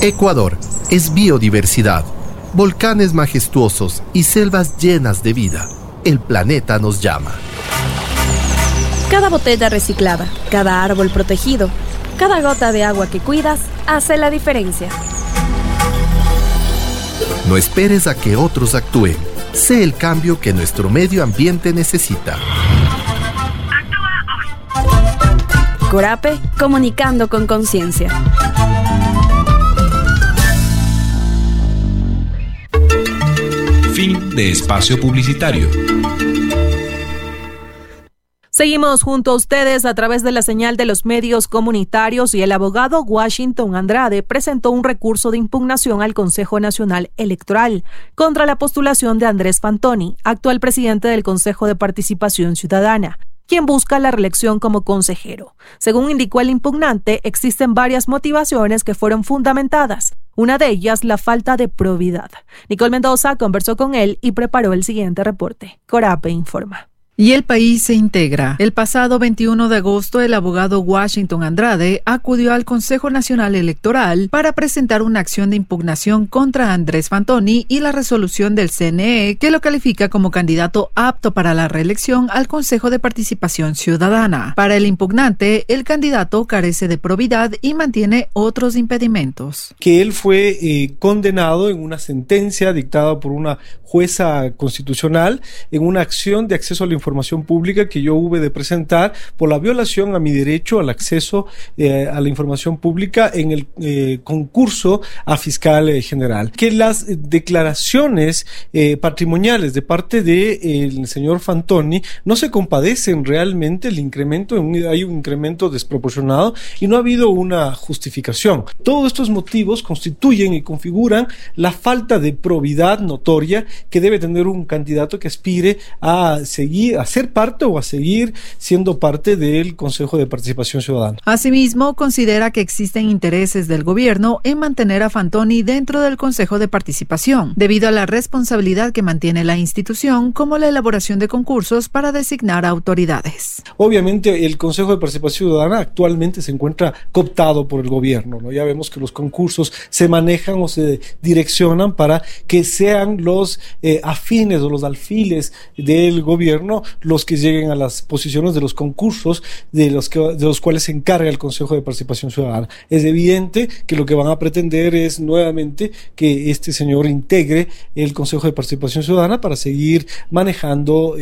Ecuador es biodiversidad, volcanes majestuosos y selvas llenas de vida. El planeta nos llama. Cada botella reciclada, cada árbol protegido, cada gota de agua que cuidas hace la diferencia. No esperes a que otros actúen. Sé el cambio que nuestro medio ambiente necesita. Corape, comunicando con conciencia. Fin de espacio publicitario. Seguimos junto a ustedes a través de la señal de los medios comunitarios y el abogado Washington Andrade presentó un recurso de impugnación al Consejo Nacional Electoral contra la postulación de Andrés Fantoni, actual presidente del Consejo de Participación Ciudadana, quien busca la reelección como consejero. Según indicó el impugnante, existen varias motivaciones que fueron fundamentadas. Una de ellas, la falta de probidad. Nicole Mendoza conversó con él y preparó el siguiente reporte. Corape informa. Y el país se integra. El pasado 21 de agosto, el abogado Washington Andrade acudió al Consejo Nacional Electoral para presentar una acción de impugnación contra Andrés Fantoni y la resolución del CNE que lo califica como candidato apto para la reelección al Consejo de Participación Ciudadana. Para el impugnante, el candidato carece de probidad y mantiene otros impedimentos. Que él fue condenado en una sentencia dictada por una jueza constitucional en una acción de acceso a la información pública que yo hube de presentar por la violación a mi derecho al acceso a la información pública en el concurso a fiscal general. Que las declaraciones patrimoniales de parte del señor Fantoni no se compadecen realmente el incremento, hay un incremento desproporcionado y no ha habido una justificación. Todos estos motivos constituyen y configuran la falta de probidad notoria que debe tener un candidato que aspire a seguir, a ser parte o a seguir siendo parte del Consejo de Participación Ciudadana. Asimismo, considera que existen intereses del gobierno en mantener a Fantoni dentro del Consejo de Participación, debido a la responsabilidad que mantiene la institución, como la elaboración de concursos para designar a autoridades. Obviamente, el Consejo de Participación Ciudadana actualmente se encuentra cooptado por el gobierno, ¿no? Ya vemos que los concursos se manejan o se direccionan para que sean los afines o los alfiles del gobierno los que lleguen a las posiciones de los concursos de los cuales se encarga el Consejo de Participación Ciudadana. Es evidente que lo que van a pretender es nuevamente que este señor integre el Consejo de Participación Ciudadana para seguir manejando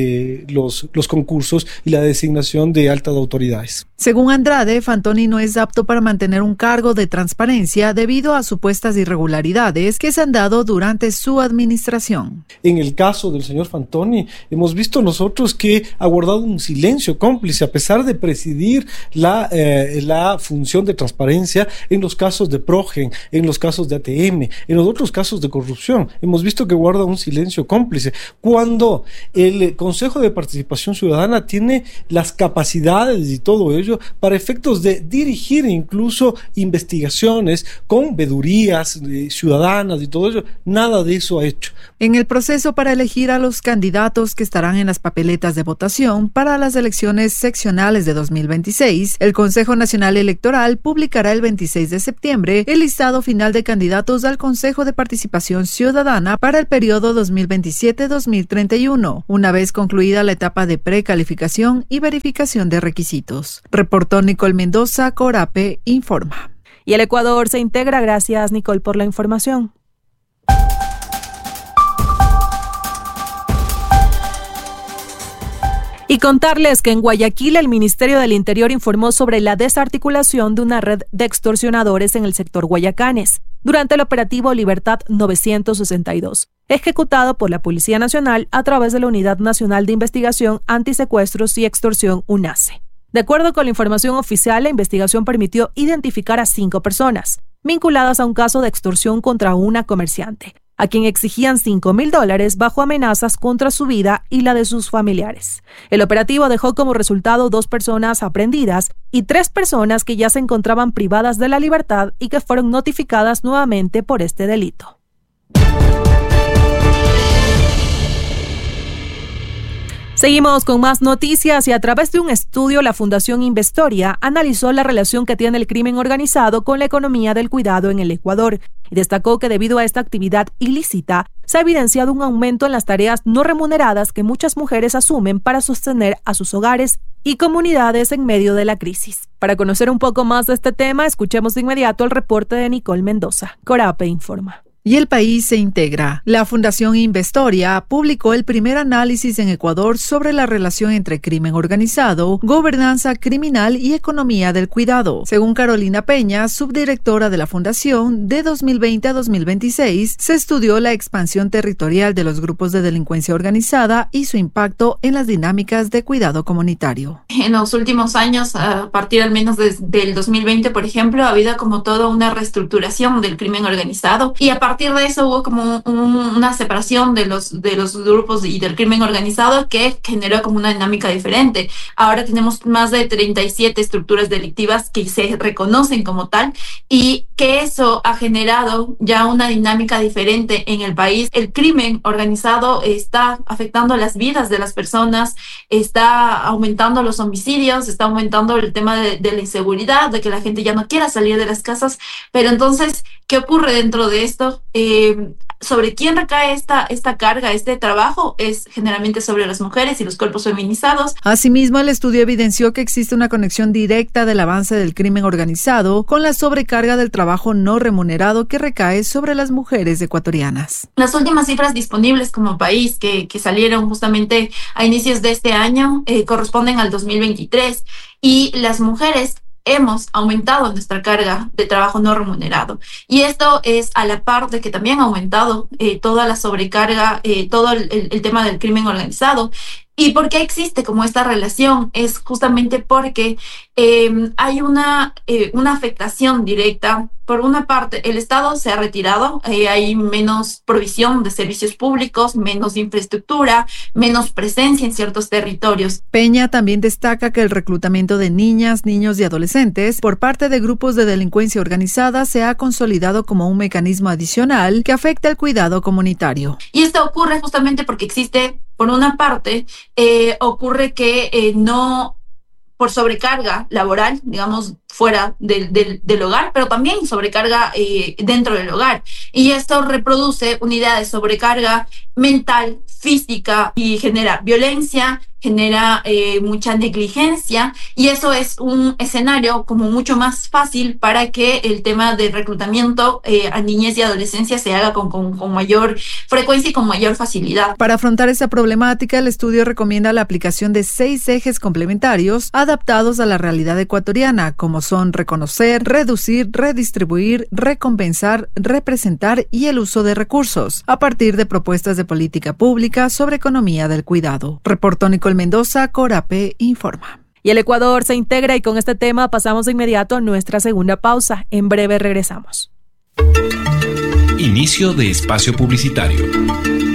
los concursos y la designación de altas autoridades. Según Andrade, Fantoni no es apto para mantener un cargo de transparencia debido a supuestas irregularidades que se han dado durante su administración. En el caso del señor Fantoni, hemos visto nosotros que ha guardado un silencio cómplice a pesar de presidir la función de transparencia en los casos de Progen, en los casos de ATM, en los otros casos de corrupción. Hemos visto que guarda un silencio cómplice cuando el Consejo de Participación Ciudadana tiene las capacidades y todo ello para efectos de dirigir incluso investigaciones con vedurías ciudadanas y todo ello. Nada de eso ha hecho. En el proceso para elegir a los candidatos que estarán en las papeletas de votación para las elecciones seccionales de 2026, el Consejo Nacional Electoral publicará el 26 de septiembre el listado final de candidatos al Consejo de Participación Ciudadana para el periodo 2027-2031, una vez concluida la etapa de precalificación y verificación de requisitos. Reportó Nicole Mendoza, Corape informa. Y el Ecuador se integra. Gracias, Nicole, por la información. Y contarles que en Guayaquil el Ministerio del Interior informó sobre la desarticulación de una red de extorsionadores en el sector Guayacanes durante el operativo Libertad 962, ejecutado por la Policía Nacional a través de la Unidad Nacional de Investigación Antisecuestros y Extorsión UNACE. De acuerdo con la información oficial, la investigación permitió identificar a 5 personas vinculadas a un caso de extorsión contra una comerciante, a quien exigían $5,000 bajo amenazas contra su vida y la de sus familiares. El operativo dejó como resultado 2 personas aprehendidas y 3 personas que ya se encontraban privadas de la libertad y que fueron notificadas nuevamente por este delito. Seguimos con más noticias y a través de un estudio la Fundación Investoria analizó la relación que tiene el crimen organizado con la economía del cuidado en el Ecuador y destacó que debido a esta actividad ilícita se ha evidenciado un aumento en las tareas no remuneradas que muchas mujeres asumen para sostener a sus hogares y comunidades en medio de la crisis. Para conocer un poco más de este tema, escuchemos de inmediato el reporte de Nicole Mendoza. Corape informa. Y el país se integra. La Fundación Investoria publicó el primer análisis en Ecuador sobre la relación entre crimen organizado, gobernanza criminal y economía del cuidado. Según Carolina Peña, subdirectora de la Fundación, de 2020 a 2026 se estudió la expansión territorial de los grupos de delincuencia organizada y su impacto en las dinámicas de cuidado comunitario. En los últimos años, a partir al menos del 2020, por ejemplo, ha habido como toda una reestructuración del crimen organizado y a partir de eso hubo como una separación de los grupos y del crimen organizado que generó como una dinámica diferente. Ahora tenemos más de 37 estructuras delictivas que se reconocen como tal y que eso ha generado ya una dinámica diferente en el país. El crimen organizado está afectando las vidas de las personas, está aumentando los homicidios, está aumentando el tema de la inseguridad, de que la gente ya no quiera salir de las casas. Pero entonces, ¿qué ocurre dentro de esto? Sobre quién recae esta carga, este trabajo, es generalmente sobre las mujeres y los cuerpos feminizados. Asimismo, el estudio evidenció que existe una conexión directa del avance del crimen organizado con la sobrecarga del trabajo no remunerado que recae sobre las mujeres ecuatorianas. Las últimas cifras disponibles como país que salieron justamente a inicios de este año corresponden al 2023 y las mujeres hemos aumentado nuestra carga de trabajo no remunerado. Y esto es a la par de que también ha aumentado toda la sobrecarga, todo el tema del crimen organizado. ¿Y por qué existe como esta relación? Es justamente porque hay una afectación directa. Por una parte, el Estado se ha retirado, hay menos provisión de servicios públicos, menos infraestructura, menos presencia en ciertos territorios. Peña también destaca que el reclutamiento de niñas, niños y adolescentes por parte de grupos de delincuencia organizada se ha consolidado como un mecanismo adicional que afecta el cuidado comunitario. Y esto ocurre justamente porque existe, por una parte, ocurre que no por sobrecarga laboral, digamos, fuera del hogar, pero también sobrecarga dentro del hogar. Y esto reproduce una idea de sobrecarga mental, física, y genera violencia, genera mucha negligencia, y eso es un escenario como mucho más fácil para que el tema de reclutamiento a niñez y adolescencia se haga con mayor frecuencia y con mayor facilidad. Para afrontar esta problemática, el estudio recomienda la aplicación de 6 ejes complementarios adaptados a la realidad ecuatoriana, como son reconocer, reducir, redistribuir, recompensar, representar y el uso de recursos, a partir de propuestas de política pública sobre economía del cuidado. Reportó Nicole Mendoza, Corape informa. Y el Ecuador se integra y con este tema pasamos de inmediato a nuestra segunda pausa. En breve regresamos. Inicio de espacio publicitario.